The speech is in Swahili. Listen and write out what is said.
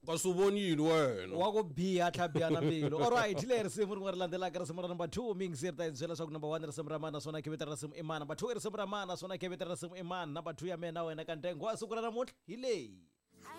Kasubonile wena. Wa go biya tlhabiana melo. All right, le risimu rin'we ri landzelaka risimu ra number 2 mingsi ri ta byela swa ku number 1 risimu ra mana naswona ke vita risimu imana. Number 2 risimu ra mana naswona ke vita risimu imana. Number 2 ya mina wena ka ntengo wa siku ra namuntlha hi leyi.